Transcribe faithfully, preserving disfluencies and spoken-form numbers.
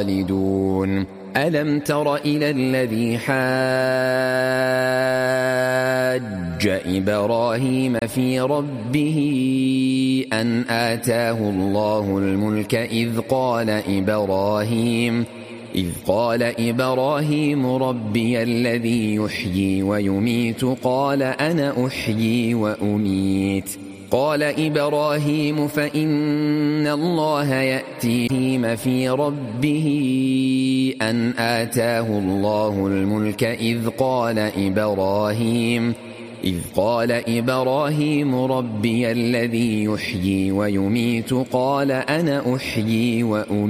خالدون ألم تر إلى الذي حاج إبراهيم في ربه أن آتاه الله الملك إذ قال إبراهيم إذ قال إبراهيم ربي الذي يحيي ويميت قال أنا أحيي وأميت قال إبراهيم فإن الله يأتيهم في ربه أن آتاه الله الملك إذ قال إبراهيم إذ قال إبراهيم ربي الذي يحيي ويميت قال أنا أحيي وأميت